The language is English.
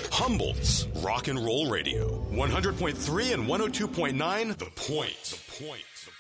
Humboldt's Rock and Roll Radio. 100.3 and 102.9 The Point.